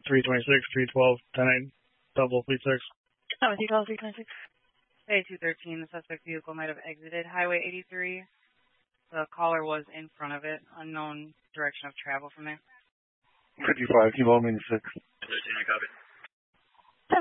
326, 312, 10-8, double fleet 6. Oh, 312, 326. Bay 213, the suspect vehicle might have exited Highway 83. The caller was in front of it. Unknown direction of travel from there. 55, Kilo Main 6. 10-4.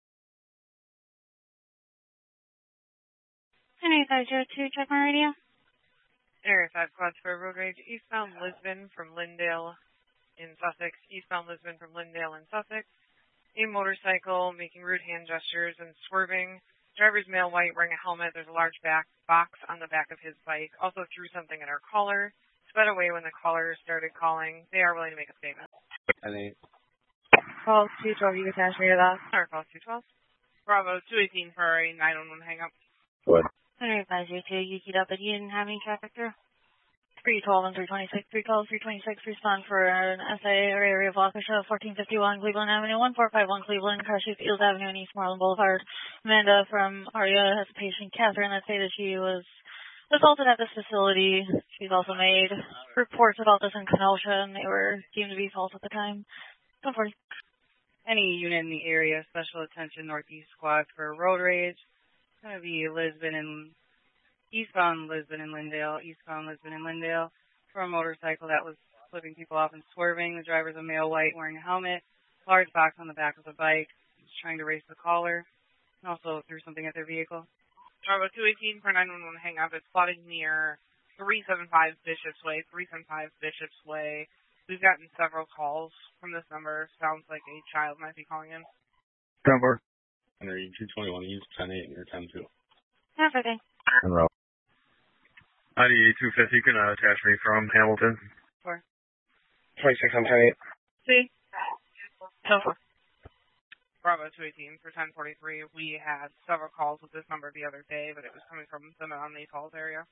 10-8-502, check my radio. Area 5 quads for road rage. Eastbound Lisbon from Lindale in Sussex. Eastbound Lisbon from Lindale in Sussex. A motorcycle making rude hand gestures and swerving. Driver's male white, wearing a helmet. There's a large box on the back of his bike. Also threw something at our caller. Sped away when the caller started calling. They are willing to make a statement. 10-8. Call 212, you attach me to that. Sorry, call 212. Bravo 218 for a 911 hang up. Go ahead. 10-8-502, you keyed up, but you didn't have any traffic through. 312 and 326, 312, 326, respond for an SIA or area of Waukesha, 1451 Cleveland Avenue, 1451 Cleveland, Cashew Fields Avenue, and East Marlin Boulevard. Amanda from ARIA has a patient, Catherine, that say that she was assaulted at this facility. She's also made reports about this in Kenosha, and they were deemed to be false at the time. 10-40. Any unit in the area, special attention Northeast squad for road rage. It's going to be eastbound Lisbon and Lindale, for a motorcycle that was flipping people off and swerving. The driver's a male white wearing a helmet, large box on the back of the bike. He's trying to race the caller, and also threw something at their vehicle. Bravo 218 for 911 hang up. It's plotted near 375 Bishops Way, We've gotten several calls from this number. Sounds like a child might be calling in. 10-4. And are you 221, use 10-8 or 10-2? Everything. En route. ID 250, you can attach me from Hamilton. 4. 26 on 10-8. See? 10-4. Bravo 218 for 1043. We had several calls with this number the other day, but it was coming from the Menominee Falls area.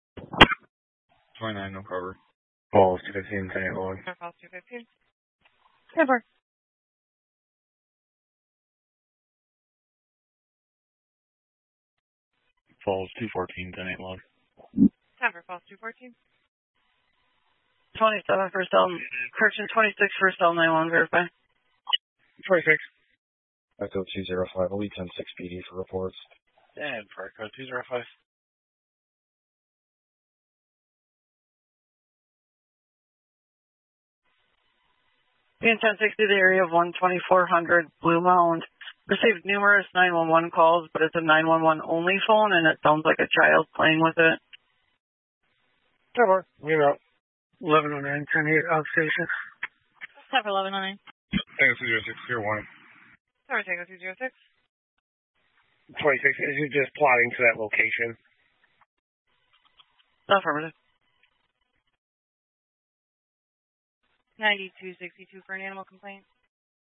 29, no cover. Falls 215, 10-8 long. Falls 215. 10-4. Falls 214, 10-8 long. 10 for Falls 214. 27 for cell, correction 26 for cell 91, verify. 26. Echo 205, Elite 10-6 PD for reports. And for Echo 205. Being 1060, the area of 12400 Blue Mound. Received numerous 911 calls, but it's a 911 only phone, and it sounds like a child playing with it. Cover. We're out. 1109, 10-8, outstation. 10 for 1109. Tango 206, 01. Sorry, Tango 206. 26, is you just plotting to that location? Affirmative. 9262 for an animal complaint.